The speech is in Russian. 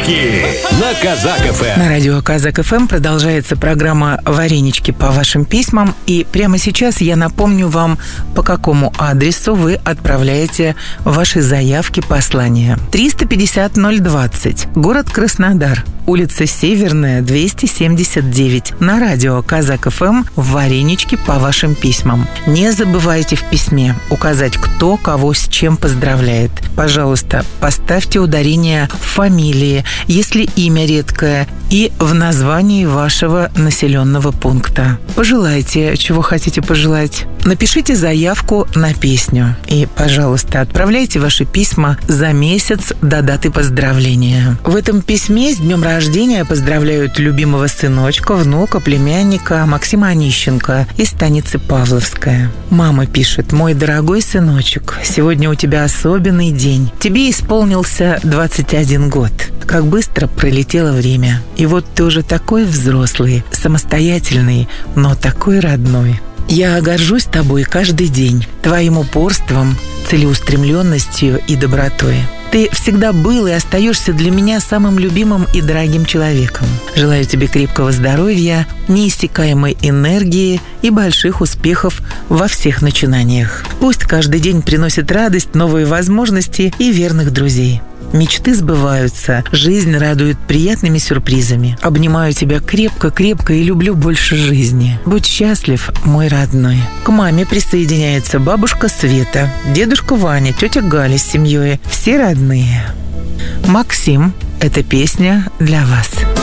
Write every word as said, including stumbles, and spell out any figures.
Варенички на Казак эф эм. На радио Казак эф эм продолжается программа «Варенички по вашим письмам». И прямо сейчас я напомню вам, по какому адресу вы отправляете ваши заявки, послания. триста пятьдесят ноль двадцать, город Краснодар, улица Северная, двести семьдесят девять. На радио Казак эф эм «Варенички по вашим письмам». Не забывайте в письме указать, кто кого с чем поздравляет. Пожалуйста, поставьте ударение в фамилии, если имя редкое, и в названии вашего населенного пункта. Пожелайте, чего хотите пожелать. Напишите заявку на песню. И, пожалуйста, отправляйте ваши письма за месяц до даты поздравления. В этом письме с днем рождения поздравляют любимого сыночка, внука, племянника Максима Онищенко из станицы Павловская. Мама пишет: «Мой дорогой сыночек, сегодня у тебя особенный день. Тебе исполнился двадцать один год. Как быстро пролетело время. И вот ты уже такой взрослый, самостоятельный, но такой родной. Я горжусь тобой каждый день, твоим упорством, целеустремленностью и добротой. Ты всегда был и остаешься для меня самым любимым и дорогим человеком. Желаю тебе крепкого здоровья, неиссякаемой энергии и больших успехов во всех начинаниях. Пусть каждый день приносит радость, новые возможности и верных друзей. Мечты сбываются, жизнь радует приятными сюрпризами. Обнимаю тебя крепко-крепко и люблю больше жизни. Будь счастлив, мой родной». К маме присоединяется бабушка Света, дедушка Ваня, тетя Галя с семьей, все родные. Максим, эта песня для вас.